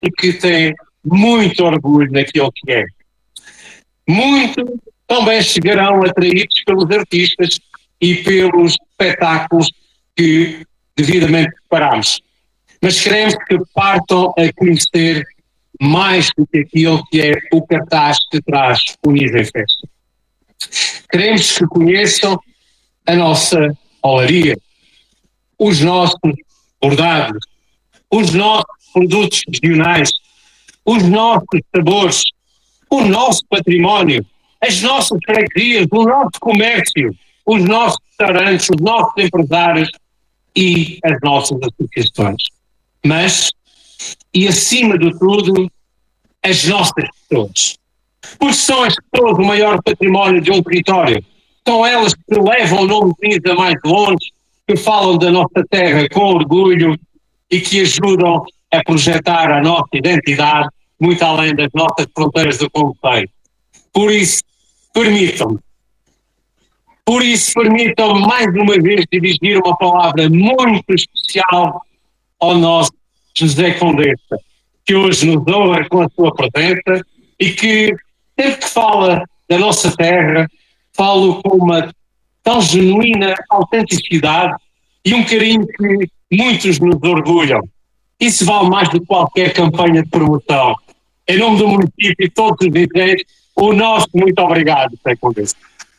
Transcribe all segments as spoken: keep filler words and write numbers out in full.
e que tem muito orgulho naquilo que é. Muito também chegarão atraídos pelos artistas e pelos espetáculos que devidamente preparamos. Mas queremos que partam a conhecer mais do que aquilo que é o cartaz que traz o Nisa em Festa. Queremos que conheçam a nossa olaria, os nossos bordados, os nossos produtos regionais, os nossos sabores, o nosso património, as nossas freguesias, o nosso comércio, os nossos restaurantes, os nossos empresários e as nossas associações. Mas, e acima de tudo, as nossas pessoas. Porque são as pessoas o maior património de um território. São elas que levam o nome de Nisa mais longe, que falam da nossa terra com orgulho e que ajudam a projetar a nossa identidade muito além das nossas fronteiras do conceito. Por isso, permitam-me, por isso permitam-me mais uma vez dirigir uma palavra muito especial ao nosso José Condessa, que hoje nos honra com a sua presença e que, sempre que fala da nossa terra, fala com uma tão genuína autenticidade e um carinho que muitos nos orgulham. Isso vale mais do que qualquer campanha de promoção. Em nome do município e todos os dirigentes, o nosso muito obrigado, José Condessa.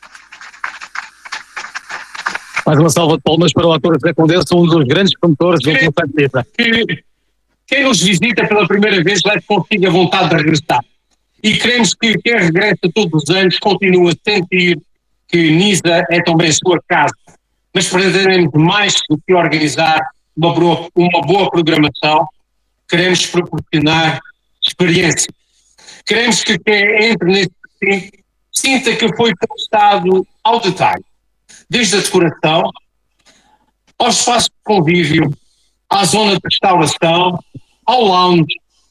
Mais uma salva de palmas para o ator José Condessa, um dos grandes promotores do Conceito Nisa. Que quem nos visita pela primeira vez leve consigo a vontade de regressar. E queremos que quem regressa todos os anos continue a sentir que Nisa é também a sua casa. Mas pretendemos mais do que organizar uma boa, uma boa programação, queremos proporcionar experiência. Queremos que quem entre nesse recinto sinta que foi pensado ao detalhe, desde a decoração, ao espaço de convívio, à zona de restauração, ao lounge,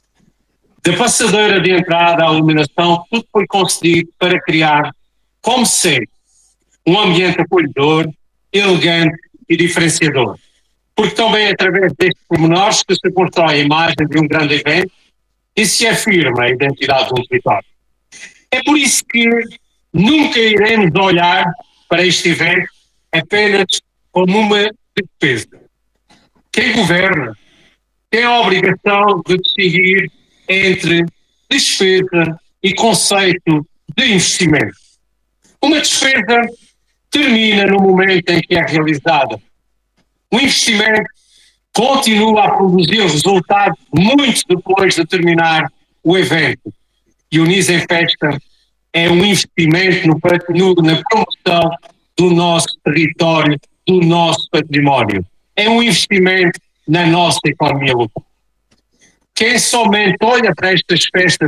da passadeira de entrada à iluminação, tudo foi concebido para criar, como sempre, um ambiente acolhedor, elegante e diferenciador. Porque também é através destes pormenores que se constrói a imagem de um grande evento e se afirma a identidade de um território. É por isso que nunca iremos olhar para este evento apenas como uma despesa. Quem governa tem a obrigação de distinguir entre despesa e conceito de investimento. Uma despesa termina no momento em que é realizada. O investimento continua a produzir resultados muito depois de terminar o evento. E o Nisa em Festa é um investimento no, no, na promoção do nosso território, do nosso património. É um investimento na nossa economia local. Quem somente olha para estas festas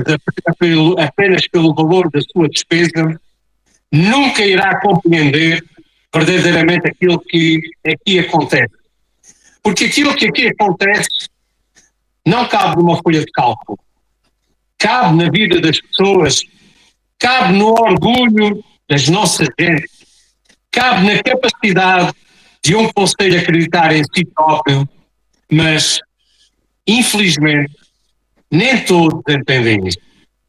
apenas pelo valor da sua despesa, nunca irá compreender verdadeiramente aquilo que aqui acontece. Porque aquilo que aqui acontece não cabe numa folha de cálculo. Cabe na vida das pessoas, cabe no orgulho das nossas gentes, cabe na capacidade de um conselho acreditar em si próprio, mas, infelizmente, nem todos entendem isso.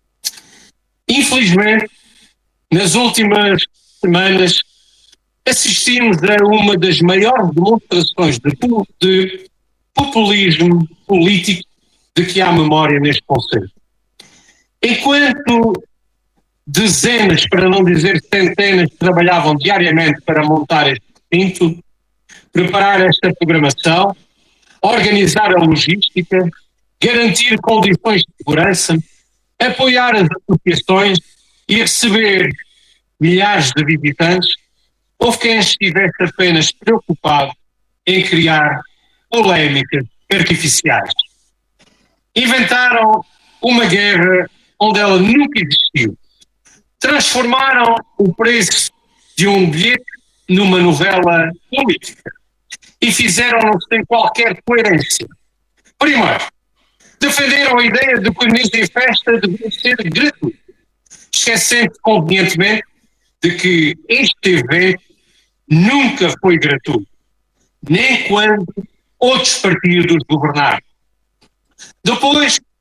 Infelizmente, nas últimas semanas, assistimos a uma das maiores demonstrações de, de populismo político de que há memória neste conselho. Enquanto dezenas, para não dizer centenas, trabalhavam diariamente para montar este recinto, preparar esta programação, organizar a logística, garantir condições de segurança, apoiar as associações e receber milhares de visitantes, houve quem estivesse apenas preocupado em criar polémicas artificiais. Inventaram uma guerra onde ela nunca existiu. Transformaram o preço de um bilhete numa novela política e fizeram-no sem qualquer coerência. Primeiro, defenderam a ideia de que o Nisa em Festa devia ser gratuito, esquecendo convenientemente de que este evento nunca foi gratuito, nem quando outros partidos governaram. Depois,